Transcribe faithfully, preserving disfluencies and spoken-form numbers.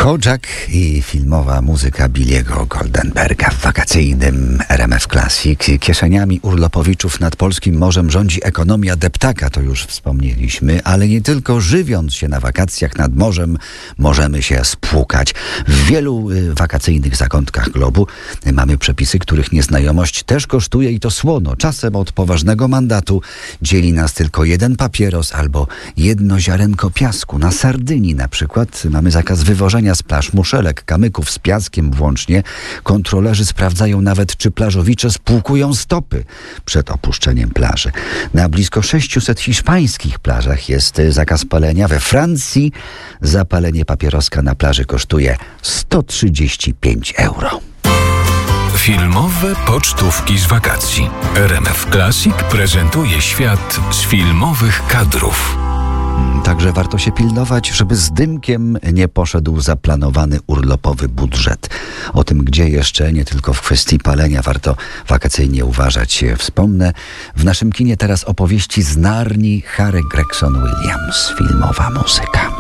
Kojak i filmowa muzyka Billiego Goldenberga w wakacyjnym R M F Classic. Kieszeniami urlopowiczów nad polskim morzem rządzi ekonomia deptaka, to już wspomnieliśmy, ale nie tylko żywiąc się na wakacjach nad morzem możemy się spłukać. W wielu y, wakacyjnych zakątkach globu y, mamy przepisy, których nieznajomość też kosztuje i to słono. Czasem od poważnego mandatu dzieli nas tylko jeden papieros albo jedno ziarenko piasku. Na Sardynii na przykład mamy zakaz wywożenia z plaż muszelek, kamyków z piaskiem włącznie. Kontrolerzy sprawdzają nawet, czy plażowicze spłukują stopy przed opuszczeniem plaży. Na blisko sześciuset hiszpańskich plażach jest zakaz palenia. We Francji zapalenie papieroska na plaży kosztuje sto trzydzieści pięć euro. Filmowe pocztówki z wakacji. R M F Classic prezentuje świat z filmowych kadrów. Także warto się pilnować, żeby z dymkiem nie poszedł zaplanowany urlopowy budżet. O tym, gdzie jeszcze, nie tylko w kwestii palenia, warto wakacyjnie uważać. Wspomnę, w naszym kinie teraz opowieści z Narni, Harry Gregson Williams, filmowa muzyka.